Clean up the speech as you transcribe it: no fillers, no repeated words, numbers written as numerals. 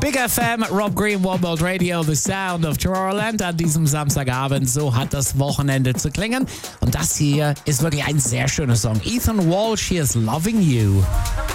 Big FM, Rob Green, One World Radio, The Sound of Tomorrowland an diesem Samstagabend. So hat das Wochenende zu klingen. Und das hier ist wirklich ein sehr schöner Song. Ethan Walsh, hier ist Loving You.